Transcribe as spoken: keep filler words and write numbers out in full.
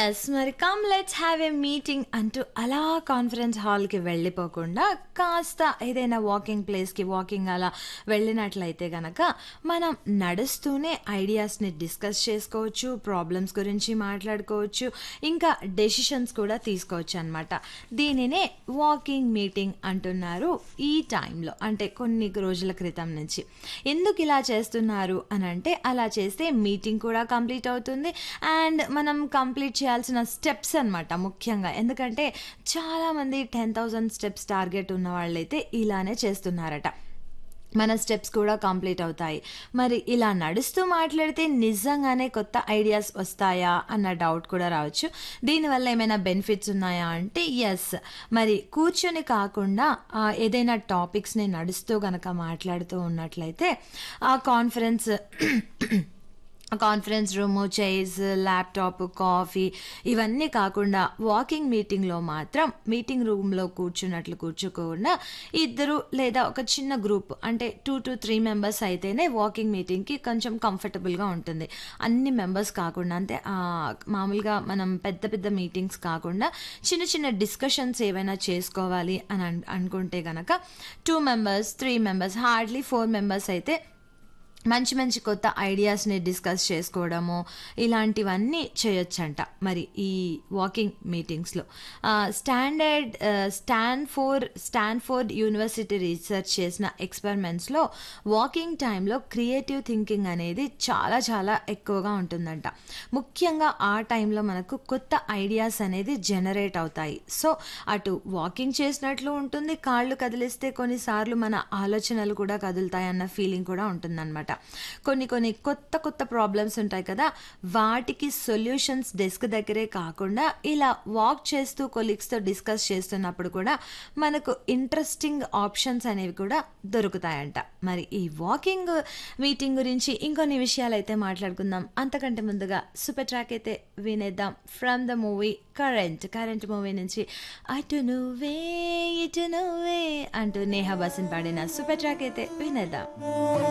Yes. మరి come let's have a meeting అంటూ అలా కాన్ఫరెన్స్ హాల్‌కి వెళ్ళిపోకుండా కాస్త ఏదైనా వాకింగ్ ప్లేస్‌కి వాకింగ్ అలా వెళ్ళినట్లయితే గనక మనం నడుస్తూనే ఐడియాస్‌ని డిస్కస్ చేసుకోవచ్చు. ప్రాబ్లమ్స్ గురించి మాట్లాడుకోవచ్చు. ఇంకా డెసిషన్స్ కూడా తీసుకోవచ్చనమాట. దీనినే వాకింగ్ మీటింగ్ అంటున్నారు ఈ టైంలో. అంటే కొన్ని రోజుల క్రితం నుంచి. ఎందుకు ఇలా చేస్తున్నారు అనంటే అలా చేస్తే మీటింగ్ కూడా కంప్లీట్ అవుతుంది. అండ్ మనం కంప్లీట్ చేయాల్సిన స్టెప్స్ అనమాట ముఖ్యంగా. ఎందుకంటే చాలామంది పది వేల స్టెప్స్ టార్గెట్ ఉన్న వాళ్ళైతే ఇలానే చేస్తున్నారట. మన స్టెప్స్ కూడా కంప్లీట్ అవుతాయి. మరి ఇలా నడుస్తూ మాట్లాడితే నిజంగానే కొత్త ఐడియాస్ వస్తాయా అన్న డౌట్ కూడా రావచ్చు. దీనివల్ల ఏమైనా బెనిఫిట్స్ ఉన్నాయా అంటే యెస్. మరి కూర్చొని కాకుండా ఆహ్, ఏదైనా టాపిక్స్‌ని నడుస్తూ గనక మాట్లాడుతూ ఉన్నట్లయితే ఆ conference conference room, chairs, laptop, coffee ఇవన్నీ కాకుండా వాకింగ్ మీటింగ్‌లో మాత్రం మీటింగ్ రూమ్‌లో కూర్చున్నట్లు కూర్చోకుండా ఇద్దరు లేదా ఒక చిన్న గ్రూప్ అంటే రెండు మూడు మెంబర్స్ అయితేనే వాకింగ్ మీటింగ్‌కి కొంచెం కంఫర్టబుల్‌గా ఉంటుంది. అన్ని మెంబర్స్ కాకుండా అంటే ఆహ్, మామూలుగా మనం పెద్ద పెద్ద మీటింగ్స్ కాకుండా చిన్న చిన్న డిస్కషన్స్ ఏవైనా చేసుకోవాలి అని అన్ అనుకుంటే గనక రెండు మెంబర్స్, మూడు మెంబర్స్ హార్డ్‌లీ నాలుగు మెంబర్స్ అయితే మంచి మంచి కొత్త ఐడియాస్‌ని డిస్కస్ చేసుకోవడము, ఇలాంటివన్నీ చేయొచ్చంట. మరి ఈ వాకింగ్ మీటింగ్స్‌లో. ఆహ్, స్టాండర్డ్ ఆహ్, స్టాన్‌ఫోర్డ్ స్టాన్‌ఫోర్డ్ యూనివర్సిటీ రీసెర్చ్ చేసిన ఎక్స్‌పెరిమెంట్స్‌లో వాకింగ్ టైంలో క్రియేటివ్ థింకింగ్ అనేది చాలా చాలా ఎక్కువగా ఉంటుందంట. ముఖ్యంగా ఆ టైంలో మనకు కొత్త ఐడియాస్ అనేది జనరేట్ అవుతాయి. సో, అటు వాకింగ్ చేసినట్లు ఉంటుంది, కాళ్ళు కదిలిస్తే కొన్నిసార్లు మన ఆలోచనలు కూడా కదులుతాయన్న ఫీలింగ్ కూడా ఉంటుందనమాట. కొన్ని కొన్ని కొత్త కొత్త ప్రాబ్లమ్స్ ఉంటాయి కదా! వాటికి సొల్యూషన్స్ డెస్క్ దగ్గరే కాకుండా ఇలా వాక్ చేస్తూ కొలీగ్స్‌తో డిస్కస్ చేస్తున్నప్పుడు కూడా మనకు ఇంట్రెస్టింగ్ ఆప్షన్స్ అనేవి కూడా దొరుకుతాయంట. మరి ఈ వాకింగ్ మీటింగ్ గురించి ఇంకొన్ని విషయాలైతే మాట్లాడుకుందాం. అంతకంటే ముందుగా సూపర్ ట్రాక్ అయితే వినేద్దాం from the movie 'current'. 'Current' movie నుంచి అటు నువ్వే ఇటు నువ్వే అంటూ నేహా బసిన్ పాడిన సూపర్ ట్రాక్ అయితే వినేద్దాం.